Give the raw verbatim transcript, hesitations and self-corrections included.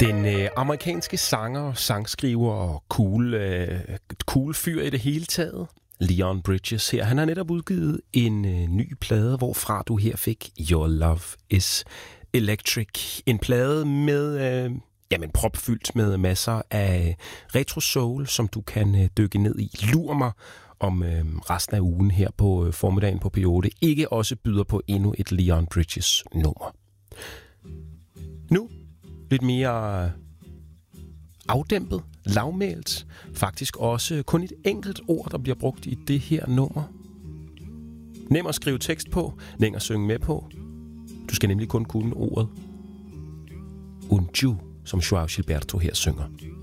Den øh, amerikanske sanger, sangskriver og cool, øh, cool fyr i det hele taget, Leon Bridges her. Han har netop udgivet en øh, ny plade, hvorfra du her fik Your Love Is Electric. En plade med, øh, jamen propfyldt med masser af retro soul, som du kan øh, dykke ned i. Lur mig, om øh, resten af ugen her på øh, formiddagen på P otte ikke også byder på endnu et Leon Bridges nummer. Nu lidt mere afdæmpet, lavmælt. Faktisk også kun et enkelt ord, der bliver brugt i det her nummer. Nem at skrive tekst på, nem at synge med på. Du skal nemlig kun kunne ordet unju, som Joao Gilberto her synger.